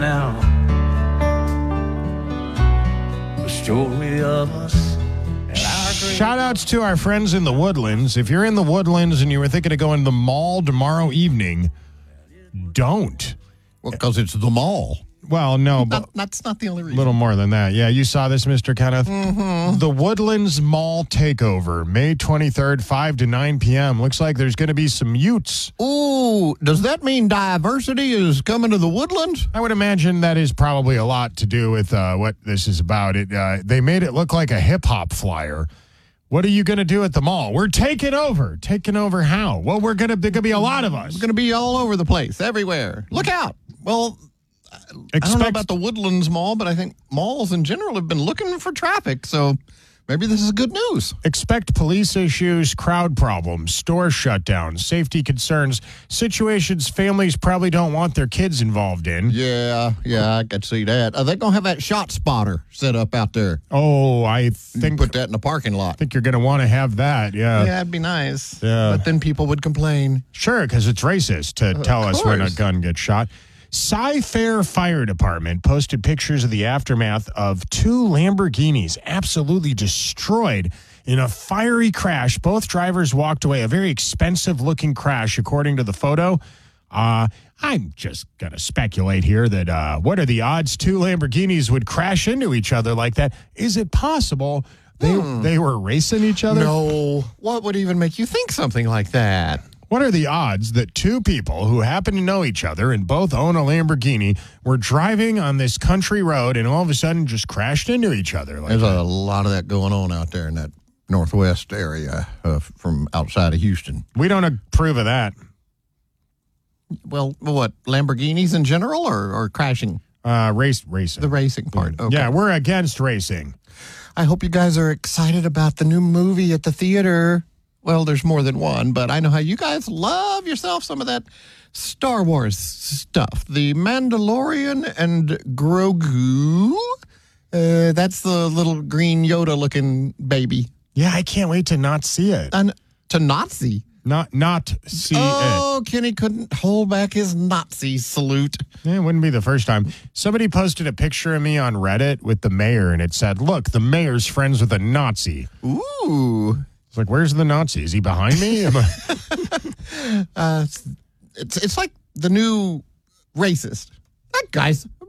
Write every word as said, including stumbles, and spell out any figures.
Now, the story of us. Shout outs to our friends in the Woodlands. If you're in the Woodlands and you were thinking of going to the mall tomorrow evening, don't. Well, because it's the mall. Well, no, but Not, that's not the only a reason. little more than that. Yeah, you saw this, Mister Kenneth? Mm-hmm. The Woodlands Mall Takeover, May twenty-third, five to nine p.m. Looks like there's going to be some Utes. Ooh, does that mean diversity is coming to the Woodlands? I would imagine that is probably a lot to do with uh, what this is about. It uh, They made it look like a hip-hop flyer. What are you going to do at the mall? We're taking over. Taking over how? Well, we're going to, there going to be a lot of us. It's going to be all over the place, everywhere. Look out. Well, Expect- I don't know about the Woodlands Mall, but I think malls in general have been looking for traffic, so maybe this is good news. Expect police issues, crowd problems, store shutdowns, safety concerns, situations families probably don't want their kids involved in. Yeah, yeah, I could see that. Are they going to have that shot spotter set up out there? Oh, I You think put that in the parking lot. I think you're going to want to have that. Yeah, Yeah, that'd be nice. Yeah. But then people would complain. Sure, because it's racist to tell us when a course. gun gets shot. Cy-Fair Fire Department posted pictures of the aftermath of two Lamborghinis absolutely destroyed in a fiery crash. Both drivers walked away. A very expensive-looking crash, according to the photo. Uh, I'm just going to speculate here that uh, what are the odds two Lamborghinis would crash into each other like that? Is it possible they, Hmm. they were racing each other? No. What would even make you think something like that? What are the odds that two people who happen to know each other and both own a Lamborghini were driving on this country road and all of a sudden just crashed into each other? Like There's that? a lot of that going on out there in that northwest area uh, from outside of Houston. We don't approve of that. Well, what, Lamborghinis in general or, or crashing? Uh, race racing. The racing part. Okay. Yeah, we're against racing. I hope you guys are excited about the new movie at the theater. Well, there's more than one, but I know how you guys love yourself some of that Star Wars stuff. The Mandalorian and Grogu. Uh, that's the little green Yoda-looking baby. Yeah, I can't wait to not see it. And to Nazi. Not not see Oh, Kenny couldn't hold back his Nazi salute. it. It wouldn't be the first time. Somebody posted a picture of me on Reddit with the mayor, and it said, "Look, the mayor's friends with a Nazi." Ooh. It's like, where's the Nazi? Is he behind me? Am I- Uh, it's, it's it's like the new racist. That guy's